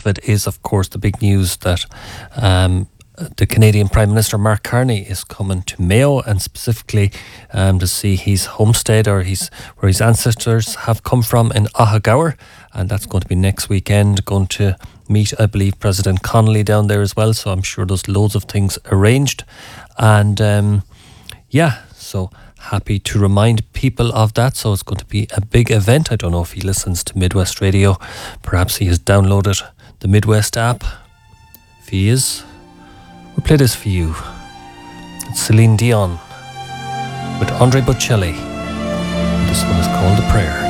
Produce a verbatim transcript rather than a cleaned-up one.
of it is, of course, the big news that um, the Canadian Prime Minister Mark Carney is coming to Mayo, and specifically um, to see his homestead, or his where his ancestors have come from, in Ahagower, and that's going to be next weekend. Going to meet, I believe, President Connolly down there as well, so I'm sure there's loads of things arranged. And um, yeah, so happy to remind people of that. So it's going to be a big event. I don't know if he listens to Midwest Radio. Perhaps he has downloaded the Midwest app. If he is, we'll play this for you. It's Celine Dion with Andre Bocelli. This one is called The Prayer.